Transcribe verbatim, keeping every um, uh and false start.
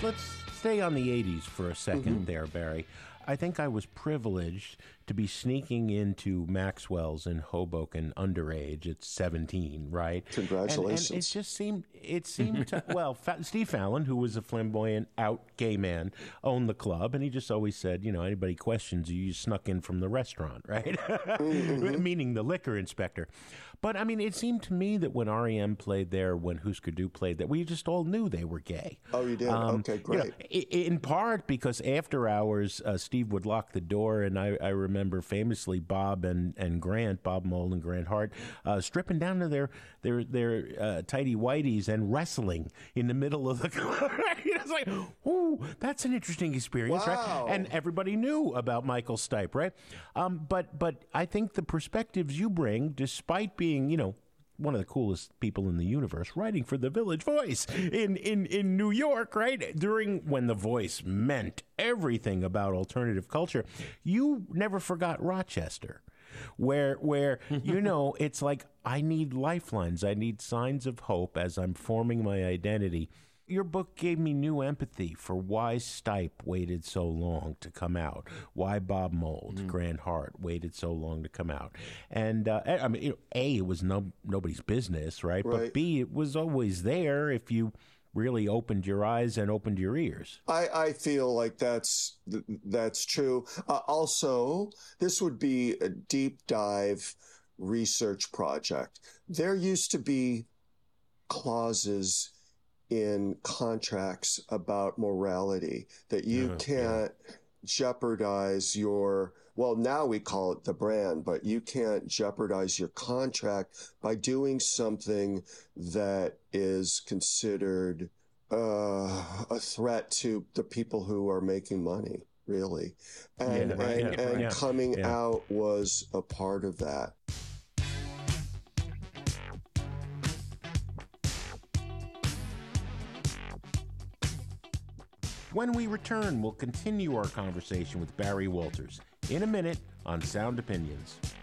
let's stay on the eighties for a second mm-hmm. there, Barry. I think I was privileged to be sneaking into Maxwell's in Hoboken underage at seventeen, right? Congratulations. And, and it just seemed, it seemed to, well, Fa- Steve Fallon, who was a flamboyant, out gay man, owned the club, and he just always said, you know, anybody questions you, you snuck in from the restaurant, right? Mm-hmm. Meaning the liquor inspector. But, I mean, it seemed to me that when R E M played there, when Husker Du played there, we just all knew they were gay. Oh, you did? Um, okay, great. You know, in part because after hours, uh, Steve would lock the door, and I, I remember famously Bob and, and Grant, Bob Mould and Grant Hart, uh, stripping down to their their their uh, tighty whities and wrestling in the middle of the club. It's like, ooh, that's an interesting experience, wow. right? And everybody knew about Michael Stipe, right? Um, but but I think the perspectives you bring, despite being, you know, one of the coolest people in the universe, writing for the Village Voice in, in, in New York, right? During when the Voice meant everything about alternative culture, you never forgot Rochester, where where you know it's like I need lifelines, I need signs of hope as I'm forming my identity. Your book gave me new empathy for why Stipe waited so long to come out, why Bob Mould, mm. Grant Hart waited so long to come out. And, uh, I mean, you know, A, it was no nobody's business, right? right? But B, it was always there if you really opened your eyes and opened your ears. I, I feel like that's that's true. Uh, also, this would be a deep dive research project. There used to be clauses in contracts about morality that you uh, can't yeah. jeopardize your, well, now we call it the brand, but you can't jeopardize your contract by doing something that is considered uh, a threat to the people who are making money, really. And, yeah, right, and, yeah, and yeah, coming yeah. out was a part of that. When we return, we'll continue our conversation with Barry Walters in a minute on Sound Opinions.